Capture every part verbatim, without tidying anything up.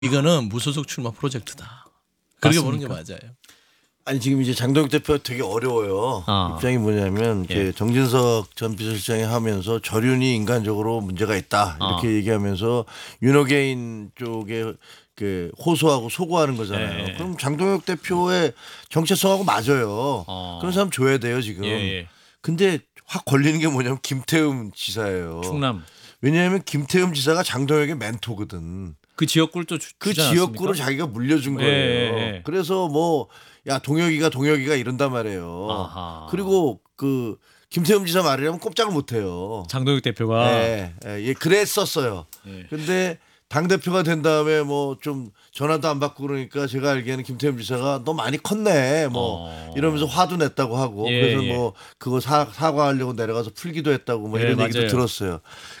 이거는 무소속 출마 프로젝트다. 그렇게 보는 게 맞아요. 아니 지금 이제 장동혁 대표 되게 어려워요. 어. 입장이 뭐냐면 예. 이렇게 정진석 전 비서실장이 하면서 저륜이 인간적으로 문제가 있다 이렇게 어. 얘기하면서 윤호개인 쪽에 그 호소하고 소고하는 거잖아요. 예. 그럼 장동혁 대표의 정체성하고 맞아요. 어. 그런 사람 줘야 돼요 지금. 예, 예. 근데 확 걸리는 게 뭐냐면 김태흠 지사예요. 충남 왜냐하면 김태흠 지사가 장동혁의 멘토거든. 그 지역구를 또 주, 그 주지 지역구를 않았습니까? 자기가 물려준 예, 거예요. 예. 그래서 뭐 야 동혁이가 동혁이가 이런단 말이에요. 아하. 그리고 그 김태흠 지사 말이라면 꼼짝을 못해요. 장동혁 대표가 예, 예, 예, 그랬었어요. 예. 근데 당 대표가 된 다음에 뭐 좀 전화도 안 받고 그러니까 제가 알기에는 김태흠 지사가 너 많이 컸네 뭐 어. 이러면서 화도 냈다고 하고 예, 그래서 예. 뭐 그거 사, 사과하려고 내려가서 풀기도 했다고 뭐 예, 이런 얘기도 맞아요. 들었어요.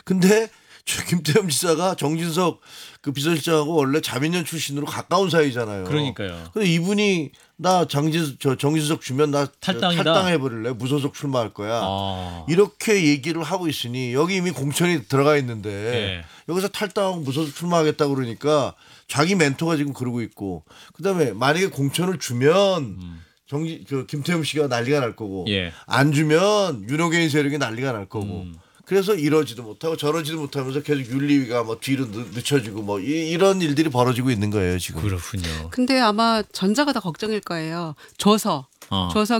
근데 저 김태흠 지사가 정진석 그 비서실장하고 원래 자민련 출신으로 가까운 사이잖아요. 그러니까요. 근데 이분이 나 장진 저 정진석 주면 나 탈당이다. 탈당해 버릴래 무소속 출마할 거야. 아. 이렇게 얘기를 하고 있으니 여기 이미 공천이 들어가 있는데 예. 여기서 탈당하고 무소속 출마하겠다고 그러니까 자기 멘토가 지금 그러고 있고 그다음에 만약에 공천을 주면 음. 정기 그 김태흠 씨가 난리가 날 거고 예. 안 주면 윤호개인 세력이 난리가 날 거고 음. 그래서 이러지도 못하고 저러지도 못하면서 계속 윤리위가 뭐 뒤로 늦- 늦춰지고 뭐 이, 이런 일들이 벌어지고 있는 거예요 지금. 그렇군요. 근데 아마 전자가 더 걱정일 거예요. 줘서 어. 줘서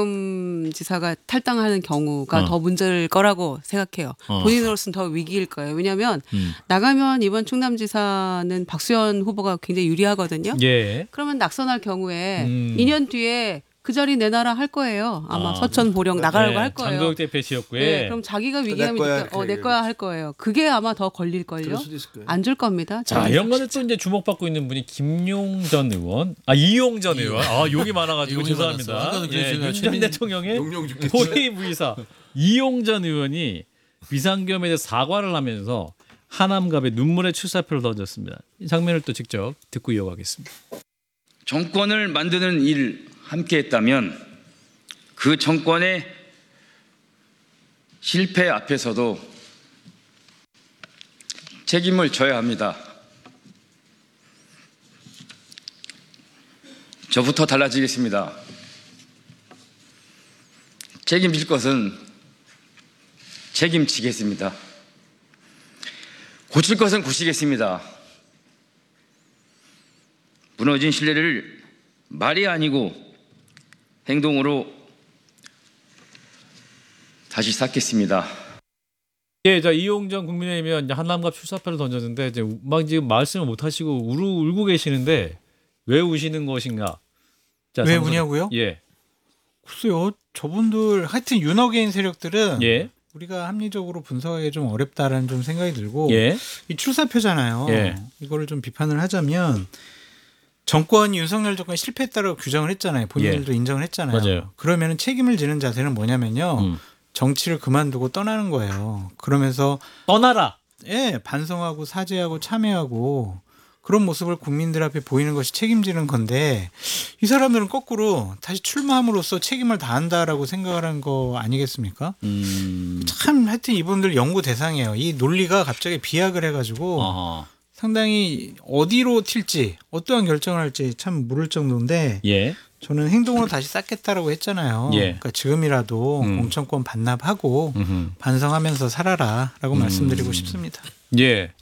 김태흠 지사가 탈당하는 경우가 어. 더 문제일 거라고 생각해요. 어. 본인으로서는 더 위기일 거예요. 왜냐하면 음. 나가면 이번 충남지사는 박수현 후보가 굉장히 유리하거든요. 예. 그러면 낙선할 경우에 음. 이 년 뒤에 그 자리 내놔라 할 거예요. 아마 아. 서천 보령 나가라고 네, 할 거예요. 장동혁 대표 지역구에 네, 그럼 자기가 위기하면 내 거야, 느껴, 어, 이렇게 내 거야 할 거예요. 그게 아마 더 걸릴 걸요. 그럴 수도 있을 거예요. 안 줄 겁니다. 자, 이런 거는 또 이제 주목받고 있는 분이 김용 전 의원, 아 이용 전 의원, 아 욕이 많아가지고 욕이 죄송합니다. 많았어. 아까도 그래서 예, 제가 윤 전 최민- 대통령의 용용 죽겠지. 호위 부의사 이용 전 의원이 비상겸에 대해 사과를 하면서 하남갑에 눈물의 출사표를 던졌습니다. 이 장면을 또 직접 듣고 이어가겠습니다. 정권을 만드는 일 함께했다면 그 정권의 실패 앞에서도 책임을 져야 합니다. 저부터 달라지겠습니다. 책임질 것은 책임지겠습니다. 고칠 것은 고치겠습니다. 무너진 신뢰를 말이 아니고 행동으로 다시 쌓겠습니다. 예, 자 이용전 국민의힘이 이제 한남갑 출사표를 던졌는데 이제 막 지금 말씀을 못 하시고 울, 울고 계시는데 왜 우시는 것인가? 자, 왜 장선- 우냐고요? 예, 글쎄요. 저분들 하여튼 윤호개인 세력들은 예, 우리가 합리적으로 분석하기 좀 어렵다라는 좀 생각이 들고 예, 이 출사표잖아요. 예. 이거를 좀 비판을 하자면 정권이 윤석열 정권이 실패했다고 규정을 했잖아요. 본인들도 인정을 했잖아요. 맞아요. 그러면 책임을 지는 자세는 뭐냐면요. 음. 정치를 그만두고 떠나는 거예요. 그러면서 떠나라. 예, 반성하고 사죄하고 참여하고 그런 모습을 국민들 앞에 보이는 것이 책임지는 건데 이 사람들은 거꾸로 다시 출마함으로써 책임을 다한다라고 생각을 한 거 아니겠습니까? 음. 참 하여튼 이분들 연구 대상이에요. 이 논리가 갑자기 비약을 해가지고 어허. 상당히 어디로 튈지 어떠한 결정을 할지 참 모를 정도인데 예. 저는 행동으로 다시 쌓겠다라고 했잖아요. 예. 그러니까 지금이라도 음. 공천권 반납하고 음흠. 반성하면서 살아라라고 음. 말씀드리고 싶습니다. 예.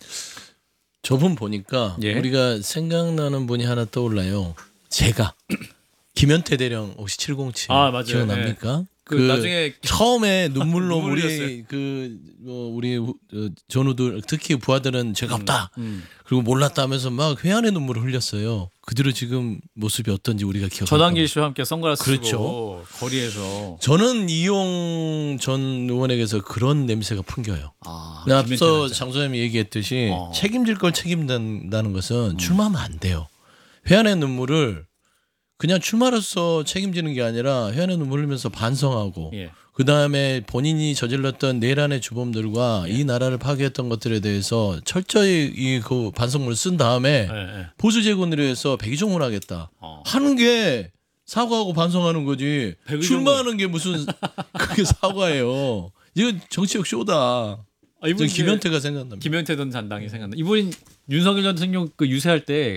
저분 보니까 예. 우리가 생각나는 분이 하나 떠올라요. 제가 김현태 대령 혹시 칠공칠 아, 맞아요. 기억납니까? 그, 나중에 처음에 눈물로 눈물 우리 흘렸어요. 그 뭐 우리 후- 어, 전우들 특히 부하들은 죄가 없다. 음. 그리고 몰랐다면서 막 회한의 눈물을 흘렸어요. 그대로 지금 모습이 어떤지 우리가 기억합니다. 전환길 씨와 함께 선글라스 그렇죠. 쓰고 거리에서 저는 이용 전 의원에게서 그런 냄새가 풍겨요. 아, 근데 김현태 앞서 남자. 장 소장님이 얘기했듯이 어. 책임질 걸 책임진다는 것은 출마하면 안 돼요. 회한의 눈물을 그냥 출마로서 책임지는 게 아니라 회한의 눈물 흘리면서 반성하고 예. 그 다음에 본인이 저질렀던 내란의 주범들과 이 나라를 파괴했던 것들에 대해서 철저히 이 그 반성문을 쓴 다음에 예, 예. 보수 재건을 위해서 백의종을 하겠다 어. 하는 게 사과하고 반성하는 거지. 백의종을- 출마하는 게 무슨 그게 사과예요. 이건 정치적 쇼다. 아, 이분 저 김현태가 생각납니다. 김현태 전 단당이 생각나. 이분이 윤석열 전 대통령 그 유세할 때